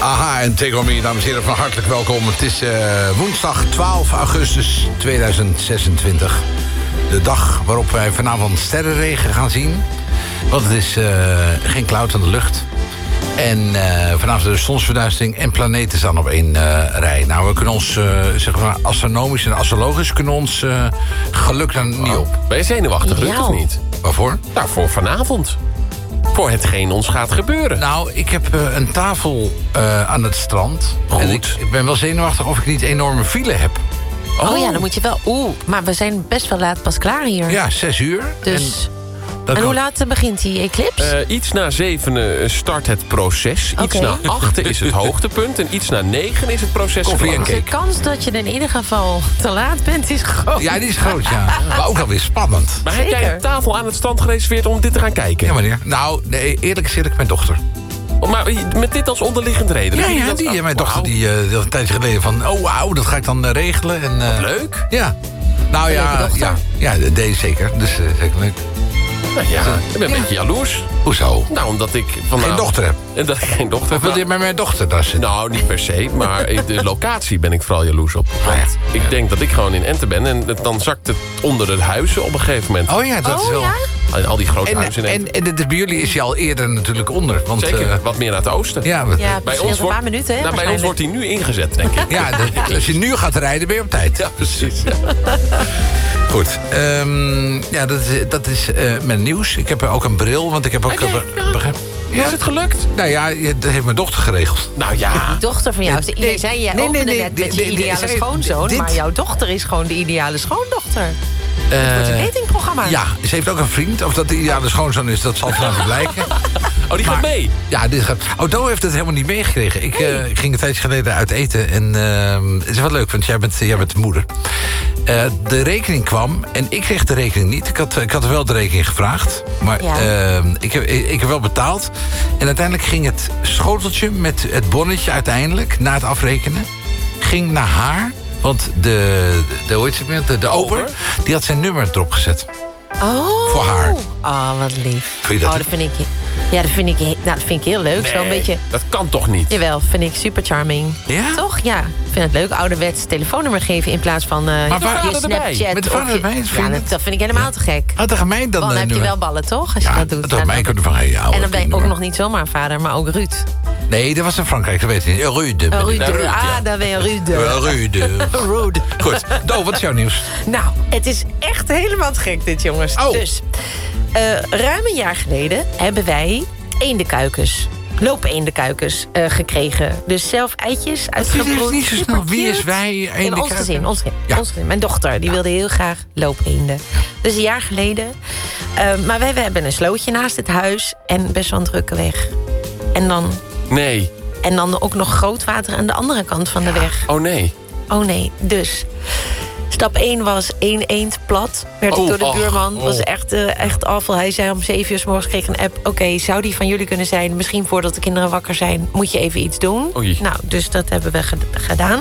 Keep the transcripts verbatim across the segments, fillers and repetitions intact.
Aha, en Take On Me, dames en heren, van hartelijk welkom. Het is uh, woensdag twaalf augustus tweeduizend zesentwintig. De dag waarop wij vanavond sterrenregen gaan zien. Want het is uh, geen cloud aan de lucht. En uh, vanavond de zonsverduistering en planeten staan op één uh, rij. Nou, we kunnen ons, uh, zeg maar, astronomisch en astrologisch kunnen ons uh, geluk dan niet op. Ben je zenuwachtig, Ruud, of niet? Waarvoor? Nou, voor vanavond. Voor hetgeen ons gaat gebeuren. Nou, ik heb uh, een tafel uh, aan het strand. Goed. En ik, ik ben wel zenuwachtig of ik niet enorme file heb. Oh, oh ja, dan moet je wel... Oeh, maar we zijn best wel laat pas klaar hier. Ja, zes uur. Dus... En, en hoe laat begint die eclipse? Uh, iets na zevenen start het proces. Okay. Iets na achten is het hoogtepunt. En iets na negen is het proces. Koffie en Dus de kans dat je in ieder geval te laat bent is groot. Ja, die is groot, ja. Maar ook alweer spannend. Maar heb jij een tafel aan het strand gereserveerd om dit te gaan kijken? Ja, meneer. Nou, nee, eerlijk is eerlijk, mijn dochter. Oh, maar met dit als onderliggend reden? Ja, ja, die, mijn dochter die, uh, die had een tijdje geleden van... oh, wauw, dat ga ik dan uh, regelen. En, uh, leuk. Ja. Nou ja, ja, ja, dat deed zeker. Dus uh, zeker leuk. Nou ja, ik ben een ja. beetje jaloers. Hoezo? Nou, omdat ik vanavond... Geen dochter heb. En dat ik geen dochter heb. Of wil je met mijn dochter daar zitten? Nou, niet per se, maar de locatie ben ik vooral jaloers op. Want ah, ja. ik ja. denk dat ik gewoon in Ente ben en dan zakt het onder het huizen op een gegeven moment. Oh ja, dat oh, is wel... Ja? Al die grote en, huizen in Ente. En, en, en bij jullie is hij al eerder natuurlijk onder. Want, Zeker, uh, wat meer naar het oosten. Ja, ja bij ons een paar minuten, hè, nou, bij ons wordt hij nu ingezet, denk ik. Ja, de, als je nu gaat rijden, ben je op tijd. Ja, precies. Ja. Goed, um, ja, dat is, dat is uh, mijn nieuws. Ik heb ook een bril, want ik heb ook... Okay, uh, begrijp, ja. Is het gelukt? Nou ja, dat heeft mijn dochter geregeld. Nou ja. Die dochter van jou. Nee, nee, zei, je nee, opende nee, nee, net met je ideale nee, schoonzoon. Dit, maar jouw dochter is gewoon de ideale schoondochter. Uh, het wordt een datingprogramma. Ja, ze heeft ook een vriend. Of dat de ideale schoonzoon is, dat zal vanavond blijken. Oh, die gaat maar, mee? Ja, dit gaat... Odo heeft het helemaal niet meegekregen. Ik, hey. uh, ik ging een tijdje geleden uit eten. En uh, het is wel leuk, want jij bent, jij bent de moeder. Uh, de rekening kwam en ik kreeg de rekening niet. Ik had, ik had er wel de rekening gevraagd. Maar ja. uh, ik, heb, ik, ik heb wel betaald. En uiteindelijk ging het schoteltje met het bonnetje uiteindelijk... na het afrekenen, ging naar haar... Want de, de, hoe heet het, de, de ober, die had zijn nummer erop gezet. Oh. Voor haar. Oh, wat lief. Vind je dat? Oh, dat vind ik, ja, dat vind ik, nou, dat vind ik heel leuk. Nee, zo een beetje, dat kan toch niet? Jawel, vind ik super charming. Ja? Toch? Ja. Ik vind het leuk. Ouderwets telefoonnummer geven in plaats van uh, maar waar, je Snapchat. Met de vader erbij? Ja, dat, dat vind ik helemaal ja. te gek. Oh, tegen mij dan, dan heb je wel ballen, toch? Als ja, je dat doet. dat had mij kunnen van hey, en dan ben je ook nog niet zomaar een vader, maar ook Ruud. Nee, dat was in Frankrijk, dat weet je niet. Rude. Oh, Rude. Rude. Ah, daar ben je Rude. Rude. Rude. Goed. Do, wat is jouw nieuws? Nou, het is echt helemaal te gek dit, jongens. Oh. Dus, uh, ruim een jaar geleden hebben wij eendenkuikens, loopeendenkuikens uh, gekregen. Dus zelf eitjes uitgebroed. Dat is niet zo snel. Wie is wij? In ons gezin, ons gezin, ja. ons gezin. Mijn dochter, die ja. wilde heel graag loopeenden. Ja. Dus een jaar geleden. Uh, maar wij, wij hebben een slootje naast het huis en best wel een drukke weg. En dan... Nee. En dan ook nog grootwater aan de andere kant van de weg. Oh nee. Oh nee, dus... Stap één was één eend plat. Werd ik door de buurman. Dat oh, oh. was echt, uh, echt afval. Hij zei om zeven uur 's morgens kreeg een app. Oké, okay, zou die van jullie kunnen zijn? Misschien voordat de kinderen wakker zijn, moet je even iets doen. Oei. Nou, dus dat hebben we ge- gedaan.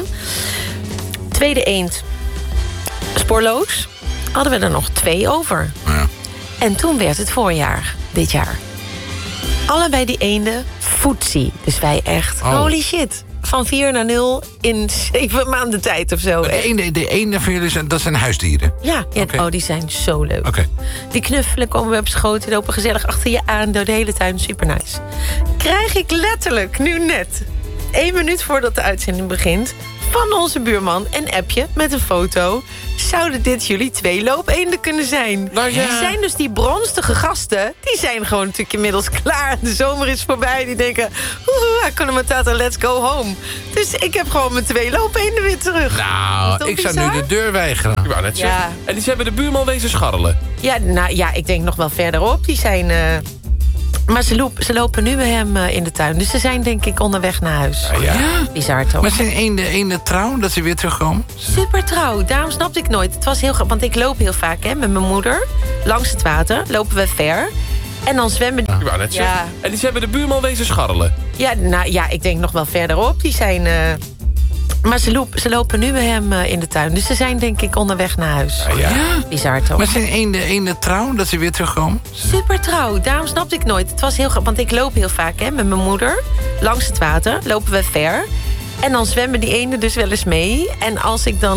Tweede eend. Spoorloos. Hadden we er nog twee over. Ja. En toen werd het voorjaar. Dit jaar. Allebei die eenden footsie. Dus wij echt, oh. holy shit. Van vier naar nul in zeven maanden tijd of zo. De ene, de ene van jullie zijn, dat zijn huisdieren? Ja, ja okay. Oh, die zijn zo leuk. Okay. Die knuffelen, komen we op schoot, die lopen gezellig achter je aan door de hele tuin. Super nice. Krijg ik letterlijk nu net, één minuut voordat de uitzending begint, van onze buurman een appje met een foto. Zouden dit jullie twee loopeenden kunnen zijn? Nou ja. Die zijn dus die bronstige gasten. Die zijn gewoon natuurlijk inmiddels klaar. De zomer is voorbij. Die denken, Hakuna Matata, let's go home. Dus ik heb gewoon mijn twee loopeenden weer terug. Nou, ik zou nu de deur weigeren. Ik wou net ja. zeggen. En die hebben de buurman wezen scharrelen. Ja, nou ja, ik denk nog wel verderop. Die zijn... Uh, Maar ze, loop, ze lopen nu bij hem uh, in de tuin. Dus ze zijn denk ik onderweg naar huis. Oh, ja? Bizar toch? Maar zijn eenden eenden trouw dat ze weer terugkomen? Super trouw. Daarom snapte ik nooit. Het was heel grappig. Want ik loop heel vaak hè, met mijn moeder. Langs het water. Lopen we ver. En dan zwemmen... Ik wou net zeggen. Ja. En die hebben de buurman wezen scharrelen. Ja, nou ja, ik denk nog wel verderop. Die zijn... Uh, Maar ze, loop, ze lopen nu bij hem uh, in de tuin. Dus ze zijn denk ik onderweg naar huis. Ja, ja. Ja. Bizar toch? Maar zijn eenden, eenden trouw dat ze weer terugkomen? Super trouw, daarom snapte ik nooit. Het was heel grappig, want ik loop heel vaak hè, met mijn moeder. Langs het water, lopen we ver. En dan zwemmen die eenden dus wel eens mee. En als ik dan